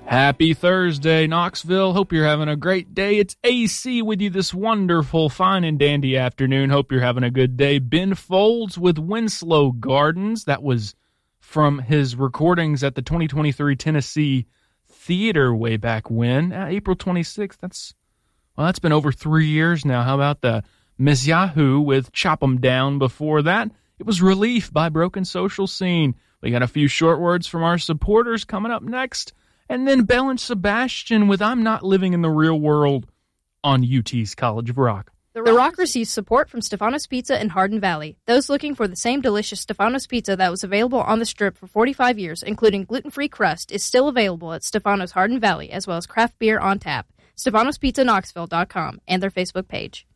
Happy Thursday, Knoxville. Hope you're having a great day. It's AC with you this wonderful, fine and dandy afternoon. Hope you're having a good day. Ben Folds with Winslow Gardens. That was from his recordings at the 2023 Tennessee Theater way back when, April 26th. That's been over 3 years now. How about the Miss Yahoo with Chop 'em Down before that? It was Relief by Broken Social Scene. We got a few short words from our supporters coming up next. And then Belle and Sebastian with I'm Not Living in the Real World on UT's College of Rock. The Rock receives support from Stefanos Pizza in Hardin Valley. Those looking for the same delicious Stefanos Pizza that was available on the Strip for 45 years, including gluten-free crust, is still available at Stefanos Hardin Valley, as well as craft beer on tap. StefanosPizzaKnoxville.com and their Facebook page.